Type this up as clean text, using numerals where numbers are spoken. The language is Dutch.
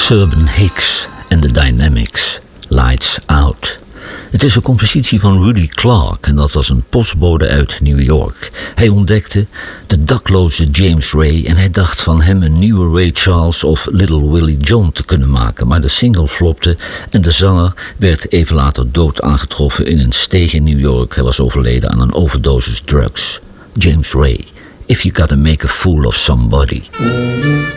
Serban Hicks en The Dynamics, Lights Out. Het is een compositie van Rudy Clark en dat was een postbode uit New York. Hij ontdekte de dakloze James Ray en hij dacht van hem een nieuwe Ray Charles of Little Willie John te kunnen maken. Maar de single flopte en de zanger werd even later dood aangetroffen in een steeg in New York. Hij was overleden aan een overdosis drugs. James Ray, If You Gotta Make a Fool of Somebody.